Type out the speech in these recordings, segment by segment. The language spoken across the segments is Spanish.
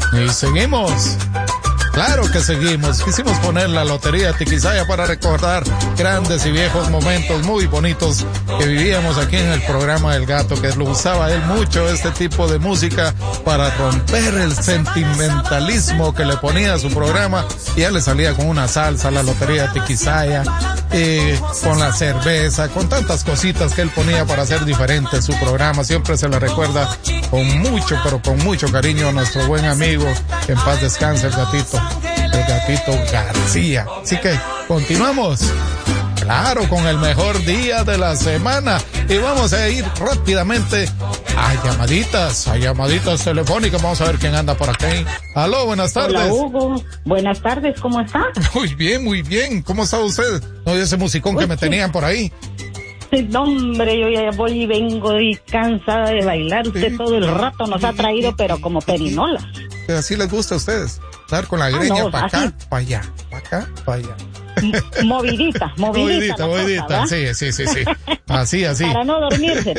Y seguimos. Claro que seguimos. Quisimos poner la Lotería Tiquisaya para recordar grandes y viejos momentos muy bonitos que vivíamos aquí en el programa del Gato, que lo usaba él mucho, este tipo de música, para romper el sentimentalismo que le ponía a su programa, y él le salía con una salsa, la Lotería Tiquisaya, con la cerveza, con tantas cositas que él ponía para hacer diferente su programa. Siempre se le recuerda con mucho, pero con mucho cariño a nuestro buen amigo, que en paz descanse, el Gatito García. Así que continuamos, claro, con el mejor día de la semana, y vamos a ir rápidamente a llamaditas telefónicas. Vamos a ver quién anda por aquí. Aló, buenas tardes. Hola, Hugo, buenas tardes, ¿cómo está? Muy bien, ¿cómo está usted? No, ese musicón que me tenían por ahí. Sí, no, hombre, yo ya voy y vengo y cansada de bailar. Usted todo el rato nos ha traído, pero como perinolas. Así les gusta a ustedes, estar con la greña para acá, para allá, para acá, para allá. Movidita. Cosa, sí. Así. Para no dormirse.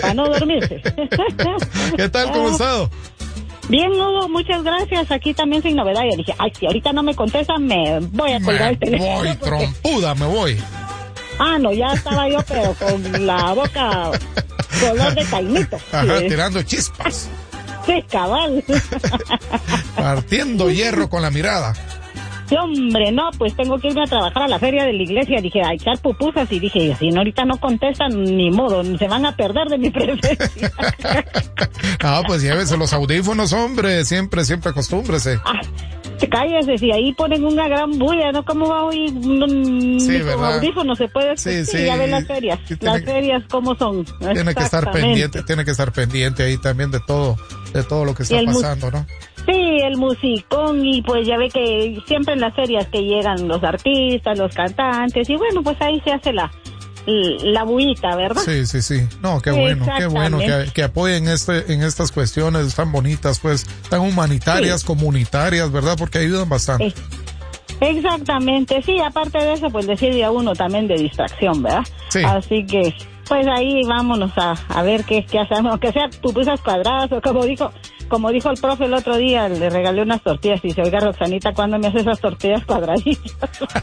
¿Qué tal, cómo ha estado? Bien, Hugo, muchas gracias. Aquí también sin novedad. Y dije, si ahorita no me contesta, me voy a colgar el teléfono. Voy, trompuda, me voy. No, ya estaba yo, pero con la boca color de caimito. Ajá, sí. Tirando chispas. Sí, cabal. Partiendo hierro con la mirada. Sí, hombre, no, pues tengo que irme a trabajar a la feria de la iglesia. Dije, a echar pupusas, y dije, si no, ahorita no contestan, ni modo, se van a perder de mi presencia. Pues llévese los audífonos, hombre, siempre acostúmbrese. Cállese, si ahí ponen una gran bulla, ¿no? ¿Cómo va a oír? Sí, ¿verdad? Audífonos se puede. Sí, ya ven las ferias. Sí, las ferias, ¿cómo son? Tiene que estar pendiente ahí también de todo lo que está pasando, ¿no? Sí, el musicón, y pues ya ve que siempre en las ferias que llegan los artistas, los cantantes, y bueno, pues ahí se hace la bullita, ¿verdad? Sí. No, qué bueno que apoyen en estas cuestiones tan bonitas, pues, tan humanitarias, comunitarias, ¿verdad? Porque ayudan bastante. Exactamente, sí, aparte de eso, pues le sirve a uno también de distracción, ¿verdad? Sí. Así que, pues ahí vámonos a ver qué hacemos, aunque sea pupusas cuadradas, o como dijo el profe el otro día, le regalé unas tortillas y dice, oiga, Roxanita, ¿cuándo me hace esas tortillas cuadraditas?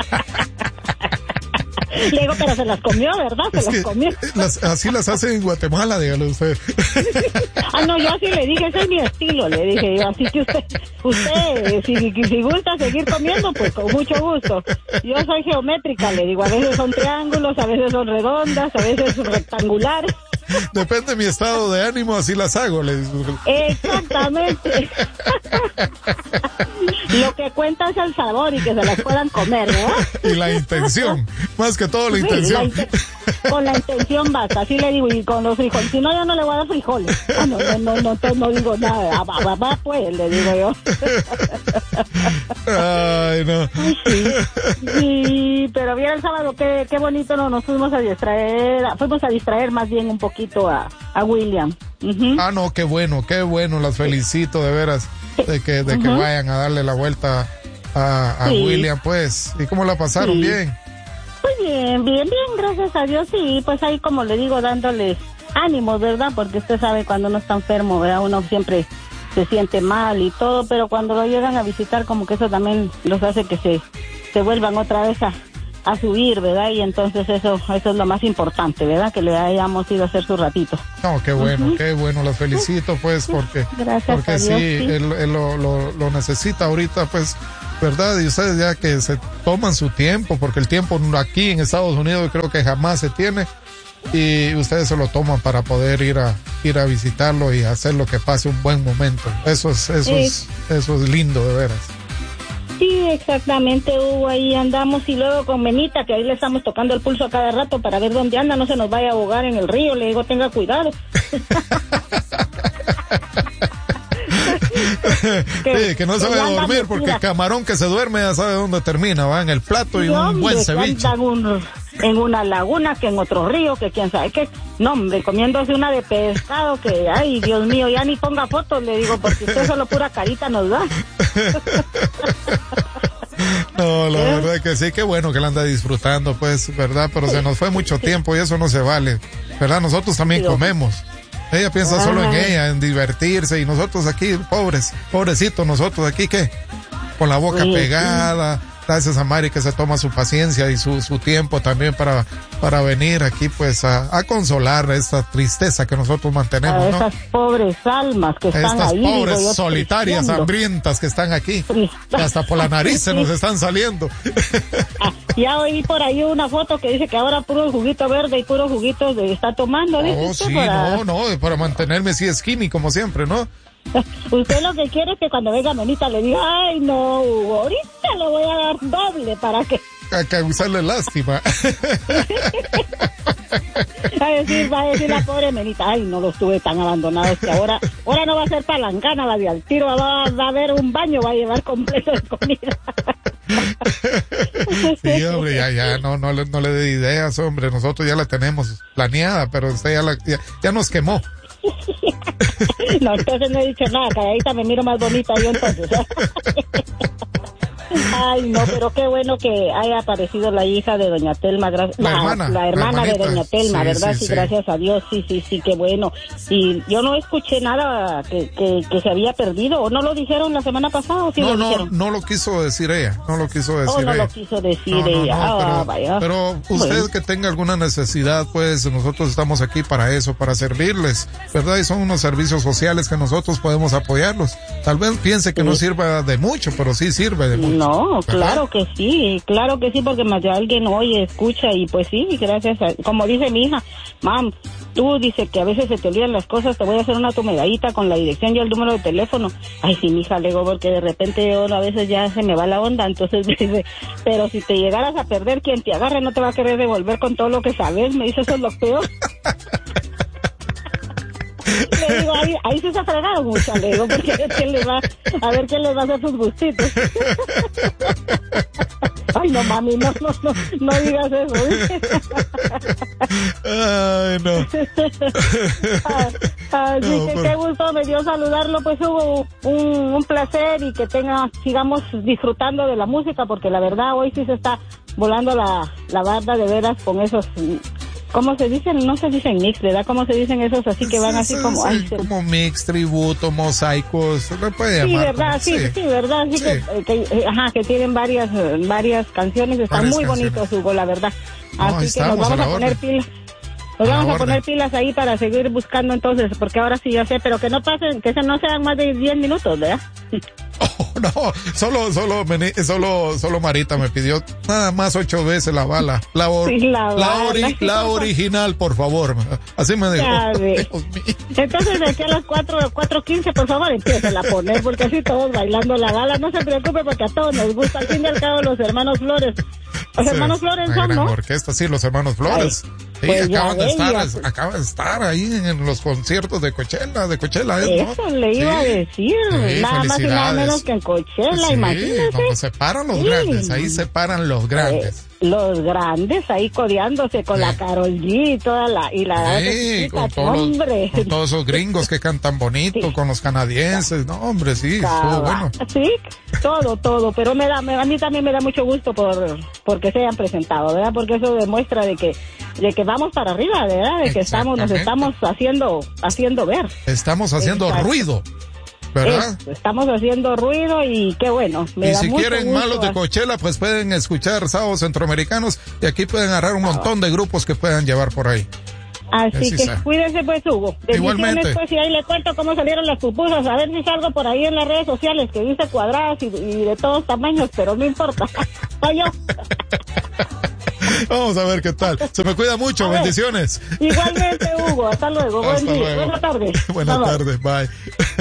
Le digo, pero se las comió, ¿verdad? Las comió. Así las hacen en Guatemala, dígale usted. No, yo así le dije, ese es mi estilo, le dije yo. Así que usted, si gusta seguir comiendo, pues con mucho gusto. Yo soy geométrica, le digo, a veces son triángulos, a veces son redondas, a veces son rectangulares. Depende de mi estado de ánimo, así las hago, le digo. Exactamente. Lo que cuenta es el sabor y que se las puedan comer, ¿verdad? Y la intención, más que todo la intención. Con la intención basta, así le digo, y con los frijoles. Si no, yo no le voy a dar frijoles. No digo nada. Va, pues, le digo yo. Ay, no. Sí, pero bien el sábado, qué bonito, nos fuimos a distraer más bien un poquito a William. Uh-huh. No, qué bueno, las felicito de veras de que vayan a darle la vuelta a William, pues. ¿Y cómo la pasaron? Bien. Pues bien, gracias a Dios. Sí, pues ahí, como le digo, dándoles ánimos, ¿verdad? Porque usted sabe, cuando uno está enfermo, ¿verdad? Uno siempre se siente mal y todo, pero cuando lo llegan a visitar, como que eso también los hace que se vuelvan otra vez a subir, ¿verdad? Y entonces eso es lo más importante, ¿verdad? Que le hayamos ido a hacer su ratito. No, qué bueno, qué bueno, las felicito, pues, porque gracias a Dios, sí, él lo necesita ahorita, pues, ¿verdad? Y ustedes ya que se toman su tiempo, porque el tiempo aquí en Estados Unidos creo que jamás se tiene, y ustedes se lo toman para poder ir a visitarlo y hacerlo que pase un buen momento. Eso es lindo, de veras. Sí, exactamente, Hugo, ahí andamos, y luego con Benita, que ahí le estamos tocando el pulso a cada rato para ver dónde anda, no se nos vaya a ahogar en el río, le digo, tenga cuidado. Que no se vaya a dormir, porque el camarón que se duerme ya sabe dónde termina, va en el plato y un buen ceviche. En una laguna, que en otro río, que quién sabe qué. No, hombre, comiéndose una de pescado que, ay, Dios mío, ya ni ponga fotos, le digo, porque usted solo pura carita nos da. No, la verdad que sí, qué bueno que la anda disfrutando, pues, ¿verdad? Pero se nos fue mucho tiempo y eso no se vale, ¿verdad? Nosotros también comemos. Ella piensa solo en ella, en divertirse, y nosotros aquí, pobrecitos nosotros aquí, ¿qué? Con la boca pegada. Gracias a Mari que se toma su paciencia y su tiempo también para venir aquí pues a consolar esta tristeza que nosotros mantenemos, a esas pobres almas que están ahí. Estas pobres solitarias, hambrientas que están aquí. Que hasta por la nariz se nos están saliendo. Ya oí por ahí una foto que dice que ahora puro juguito verde y puro juguito está tomando. Oh, sí, para mantenerme así skinny como siempre, ¿no? Usted lo que quiere es que cuando venga Menita le diga, ay no, Hugo, ahorita le voy a dar doble para que... A causarle lástima. Va a decir la pobre Menita, ay no los tuve tan abandonados que ahora no va a ser palangana la de al tiro, va a haber un baño, va a llevar completo de comida. Sí, hombre, ya no le dé ideas, hombre, nosotros ya la tenemos planeada, pero usted ya nos quemó. No, entonces no he dicho nada, calladita me miro más bonita yo entonces. Ay, no, pero qué bueno que haya aparecido la hija de doña Telma, la hermana de doña Telma, ¿verdad? Sí, gracias a Dios, sí, qué bueno. Y yo no escuché nada que se había perdido, ¿o no lo dijeron la semana pasada? ¿O sí lo dijeron? No lo quiso decir ella, no lo quiso decir ella. Vaya. Pero usted que tenga alguna necesidad, pues nosotros estamos aquí para eso, para servirles, ¿verdad? Y son unos servicios sociales que nosotros podemos apoyarlos. Tal vez piense que no sirva de mucho, pero sí sirve de mucho. No, claro que sí, porque más de alguien oye, escucha y pues sí, gracias como dice mi hija, mam, tú dice que a veces se te olvidan las cosas, te voy a hacer una tu medallita con la dirección y el número de teléfono. Ay, sí, mi hija, le digo, porque de repente yo a veces ya se me va la onda, entonces dice, pero si te llegaras a perder, quien te agarre no te va a querer devolver con todo lo que sabes, me dice, eso es lo peor. Le digo, ahí sí se ha fregado mucho, le digo, porque a ver quién les va a hacer sus gustitos. Ay, no, mami, no digas eso, ¿eh? Ay, no. Así que qué gusto me dio saludarlo, pues hubo un placer y que sigamos disfrutando de la música, porque la verdad hoy sí se está volando la barda de veras con esos... ¿Cómo se dicen? No se dicen mix, ¿verdad? ¿Cómo se dicen esos así que van así como... Sí, como mix, tributo, mosaicos, se le puede llamar. ¿Verdad? Sí, ¿verdad? Sí. Que tienen varias canciones, están muy bonitos, Hugo, la verdad. Así que nos vamos a poner pilas. Nos vamos a poner pilas ahí para seguir buscando entonces, porque ahora sí ya sé, pero que no pasen, que no sean más de 10 minutos, ¿verdad? Oh, no, solo Marita me pidió nada más 8 veces la bala. La original, por favor. Así me dijo. Entonces, de aquí a las 4:15, por favor, empiecen a poner, porque así todos bailando la bala. No se preocupe, porque a todos nos gusta. Al fin y al cabo, los hermanos Flores. Los hermanos Flores son, ¿no? Orquesta, sí, los hermanos Flores. Sí, pues acaban de estar ahí en los conciertos de Coachella, Eso le iba a decir, nada más y nada menos que en Coachella, imagínese. Donde se paran los grandes, ahí se paran los grandes. Los grandes ahí codeándose con la Karol G y toda la con todos esos gringos que cantan bonito, con los canadienses, no hombre, sí, estuvo bueno. Sí, todo, pero a mí también me da mucho gusto porque se hayan presentado, ¿verdad? Porque eso demuestra de que vamos para arriba, ¿verdad? De que nos estamos haciendo ver. Estamos haciendo ruido. ¿Verdad? Estamos haciendo ruido y qué bueno. Y si quieren malos de Coachella, pues pueden escuchar Sábados Centroamericanos y aquí pueden agarrar un montón de grupos que puedan llevar por ahí. Así que cuídense pues, Hugo. Igualmente. Pues, y ahí le cuento cómo salieron las pupusas, a ver si salgo por ahí en las redes sociales, que dice cuadradas y de todos tamaños, pero no importa. Soy yo. Vamos a ver qué tal. Se me cuida mucho, bendiciones. Igualmente, Hugo, hasta luego. Buen día. Buenas tardes. Buenas tardes, bye.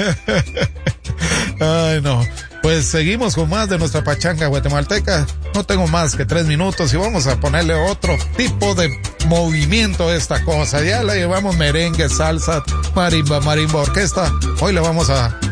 Ay, no. Pues seguimos con más de nuestra pachanga guatemalteca. No tengo más que 3 minutos y vamos a ponerle otro tipo de movimiento a esta cosa. Ya la llevamos merengue, salsa, marimba, orquesta. Hoy le vamos a